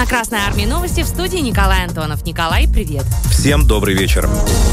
На Красной Армии новости, в студии Николай Антонов. Николай, привет. Всем добрый вечер.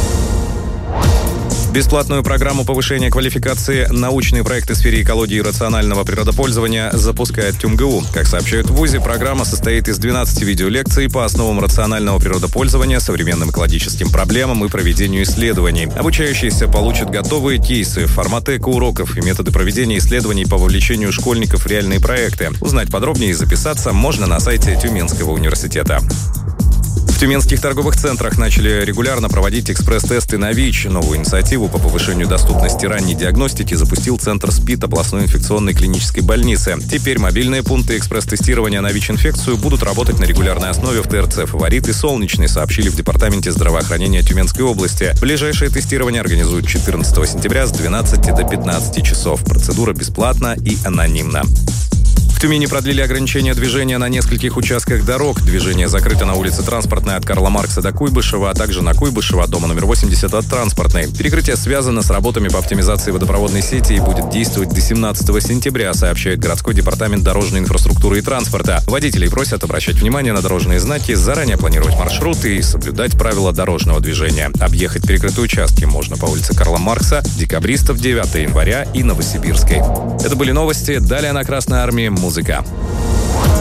Бесплатную программу повышения квалификации «Научные проекты в сфере экологии и рационального природопользования» запускает ТюмГУ. Как сообщают в ВУЗе, программа состоит из 12 видеолекций по основам рационального природопользования, современным экологическим проблемам и проведению исследований. Обучающиеся получат готовые кейсы, форматы эко-уроков и методы проведения исследований по вовлечению школьников в реальные проекты. Узнать подробнее и записаться можно на сайте Тюменского университета. В тюменских торговых центрах начали регулярно проводить экспресс-тесты на ВИЧ. Новую инициативу по повышению доступности ранней диагностики запустил Центр СПИД областной инфекционной клинической больницы. Теперь мобильные пункты экспресс-тестирования на ВИЧ-инфекцию будут работать на регулярной основе в ТРЦ «Фаворит» и «Солнечный», сообщили в Департаменте здравоохранения Тюменской области. Ближайшее тестирование организуют 14 сентября с 12 до 15 часов. Процедура бесплатна и анонимна. В Тюмени продлили ограничения движения на нескольких участках дорог. Движение закрыто на улице Транспортной от Карла Маркса до Куйбышева, а также на Куйбышева от дома номер 80 от Транспортной. Перекрытие связано с работами по оптимизации водопроводной сети и будет действовать до 17 сентября, сообщает городской департамент дорожной инфраструктуры и транспорта. Водителей просят обращать внимание на дорожные знаки, заранее планировать маршруты и соблюдать правила дорожного движения. Объехать перекрытые участки можно по улице Карла Маркса, Декабристов, 9 января и Новосибирской. Это были новости. Далее на Красной Армии музыка.